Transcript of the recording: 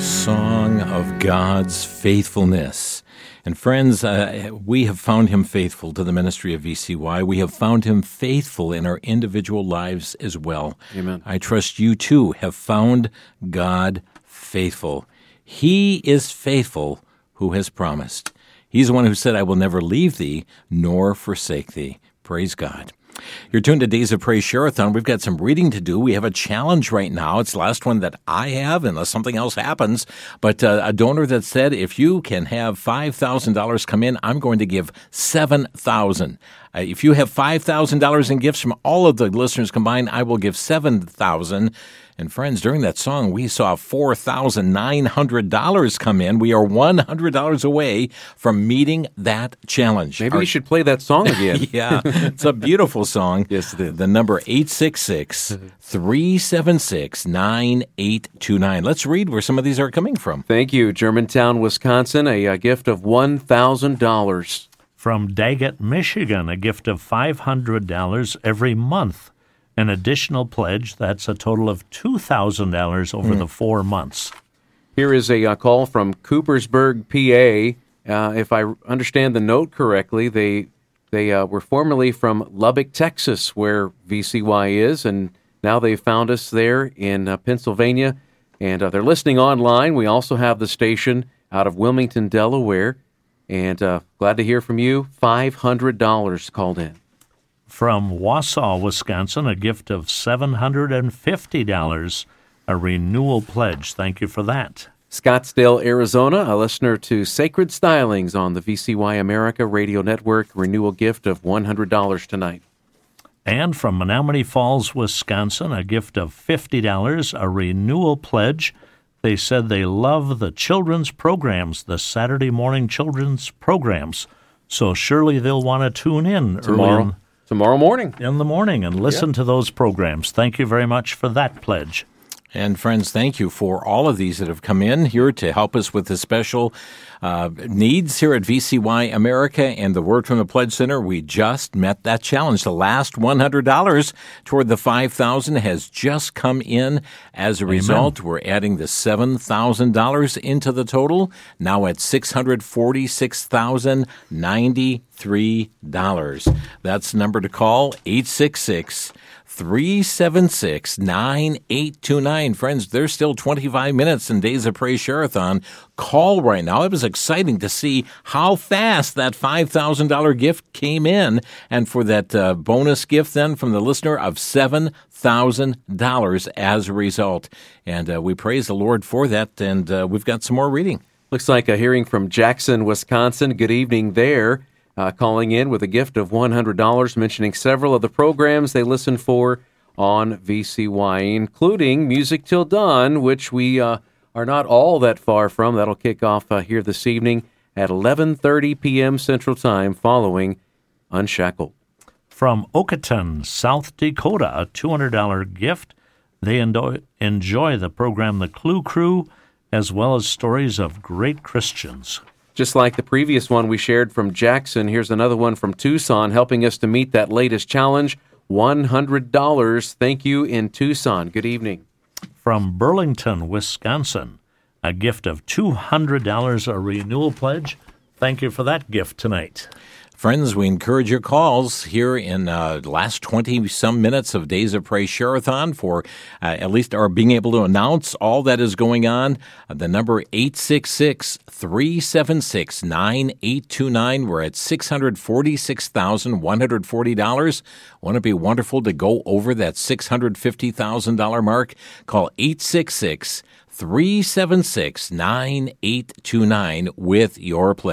Song of God's faithfulness. And friends, we have found him faithful to the ministry of VCY. We have found him faithful in our individual lives as well. Amen. I trust you too have found God faithful. He is faithful who has promised. He's the one who said, I will never leave thee nor forsake thee. Praise God. You're tuned to Days of Praise Share-a-thon. We've got some reading to do. We have a challenge right now. It's the last one that I have, unless something else happens. But a donor that said, if you can have $5,000 come in, I'm going to give $7,000. If you have $5,000 in gifts from all of the listeners combined, I will give $7,000. And friends, during that song, we saw $4,900 come in. We are $100 away from meeting that challenge. Maybe you should play that song again. Yeah, it's a beautiful song. Yes, it is. The number 866-376-9829. Let's read where some of these are coming from. Thank you. Germantown, Wisconsin, a gift of $1,000. From Daggett, Michigan, a gift of $500 every month. An additional pledge, that's a total of $2,000 over the 4 months. Here is a call from Coopersburg, PA. If I understand the note correctly, they were formerly from Lubbock, Texas, where VCY is, and now they found us there in Pennsylvania, and they're listening online. We also have the station out of Wilmington, Delaware, and glad to hear from you. $500 called in. From Wausau, Wisconsin, a gift of $750, a renewal pledge. Thank you for that. Scottsdale, Arizona, a listener to Sacred Stylings on the VCY America Radio Network, renewal gift of $100 tonight. And from Menominee Falls, Wisconsin, a gift of $50, a renewal pledge. They said they love the children's programs, the Saturday morning children's programs, so surely they'll want to tune in Tomorrow morning. in the morning and listen to those programs. Thank you very much for that pledge. And friends, thank you for all of these that have come in here to help us with the special needs here at VCY America and the Word from the Pledge Center. We just met that challenge. The last $100 toward the $5,000 has just come in. As a result, we're adding the $7,000 into the total, now at $646,093. That's the number to call, 866-376-9829. Friends, there's still 25 minutes in Days of Praise Share-a-thon. Call right now. It was exciting to see how fast that $5,000 gift came in, and for that bonus gift then from the listener of $7,000 as a result. And we praise the Lord for that, and we've got some more reading. Looks like a hearing from Jackson, Wisconsin. Good evening there. Calling in with a gift of $100, mentioning several of the programs they listen for on VCY, including Music Till Dawn, which we are not all that far from. That'll kick off here this evening at 11:30 p.m. Central Time following Unshackled. From Okoton, South Dakota, a $200 gift. They enjoy the program The Clue Crew, as well as stories of great Christians. Just like the previous one we shared from Jackson, here's another one from Tucson, helping us to meet that latest challenge, $100. Thank you in Tucson. Good evening. From Burlington, Wisconsin, a gift of $200, a renewal pledge. Thank you for that gift tonight. Friends, we encourage your calls here in the last 20-some minutes of Days of Praise Share-a-thon for at least our being able to announce all that is going on. The number 866-376-9829. We're at $646,140. Wouldn't it be wonderful to go over that $650,000 mark? Call 866-376-9829 with your pledge.